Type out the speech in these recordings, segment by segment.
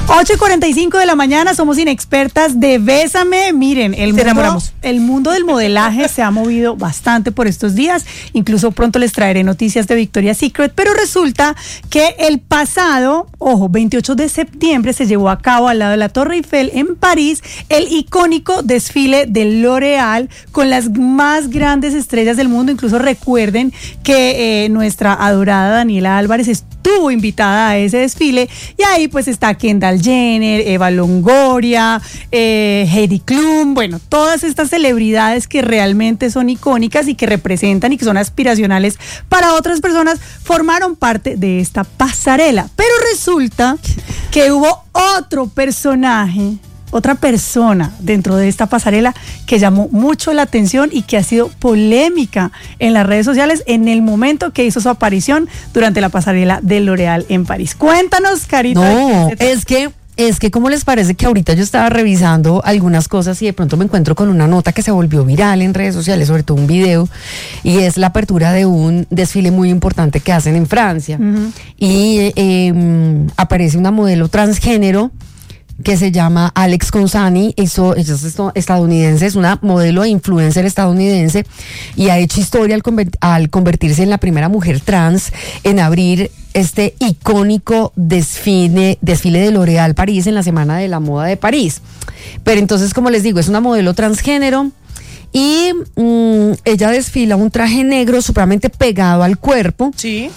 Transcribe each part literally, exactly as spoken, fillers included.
ocho y cuarenta y cinco de la mañana, somos inexpertas de Bésame. Miren, el mundo, el mundo del modelaje se ha movido bastante por estos días. Incluso pronto les traeré noticias de Victoria's Secret, pero resulta que el pasado, ojo, veintiocho de septiembre se llevó a cabo al lado de la Torre Eiffel en París el icónico desfile de L'Oréal con las más grandes estrellas del mundo. Incluso recuerden que eh, nuestra adorada Daniela Álvarez estuvo invitada a ese desfile y ahí pues está Kendall Jenner, Eva Longoria, eh, Heidi Klum, bueno, todas estas celebridades que realmente son icónicas y que representan y que son aspiracionales para otras personas, formaron parte de esta pasarela. Pero resulta que hubo otro personaje, otra persona dentro de esta pasarela que llamó mucho la atención y que ha sido polémica en las redes sociales en el momento que hizo su aparición durante la pasarela de L'Oréal en París. Cuéntanos, Carita. No, es que Es que, ¿cómo les parece que ahorita yo estaba revisando algunas cosas y de pronto me encuentro con una nota que se volvió viral en redes sociales, sobre todo un video, y es la apertura de un desfile muy importante que hacen en Francia. Uh-huh. Y eh, aparece una modelo transgénero que se llama Alex Consani. Eso, ella es estadounidense, es una modelo e influencer estadounidense y ha hecho historia al, conver- al convertirse en la primera mujer trans en abrir este icónico desfile, desfile de L'Oréal París en la Semana de la Moda de París. Pero entonces, como les digo, es una modelo transgénero y mmm, ella desfila un traje negro supremamente pegado al cuerpo. Sí.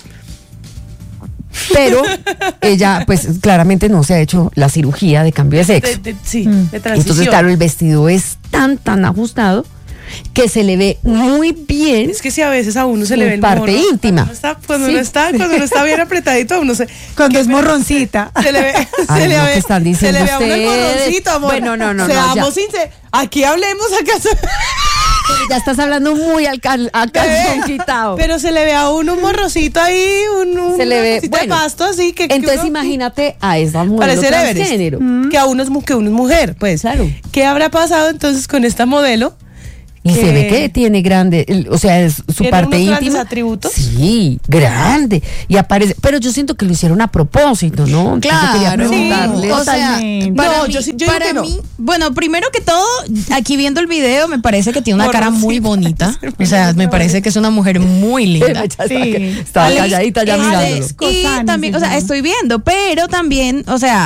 Pero ella, pues, claramente no se ha hecho la cirugía de cambio de sexo. De, de, sí, mm. de transición. Entonces, claro, el vestido es tan, tan ajustado que se le ve muy bien. Es que si a veces a uno se le ve el parte morro, íntima. Cuando, está, cuando, sí. uno está, cuando uno está bien apretadito, uno se... Cuando es morroncita. Se le ve... Ay, se le no, ve, ¿qué están diciendo se le ve ustedes? a uno el morroncito, amor. Bueno, no, no, Seamos no. sinceros. Aquí hablemos acá. Ya estás hablando muy al, cal, al calzón quitado. Pero se le ve a uno un morrocito ahí, un, un se le ve, bueno, de pasto así. Que, entonces que uno, imagínate a esa modelo transgénero. Mm. Que, a uno es, que uno es mujer, pues. Claro. ¿Qué habrá pasado entonces con esta modelo? Y se ve que tiene grande, o sea, es su parte íntima. ¿Tiene atributos? Sí, grande. Y aparece, pero yo siento que lo hicieron a propósito, ¿no? Claro. Quería preguntarles. Sí, o sea, para no, mí, yo, yo para no. mí, bueno, primero que todo, aquí viendo el video, me parece que tiene una cara muy bonita. O sea, me parece que es una mujer muy linda. Sí. Estaba calladita ya mirándolo. Y también, o sea, estoy viendo, pero también, o sea,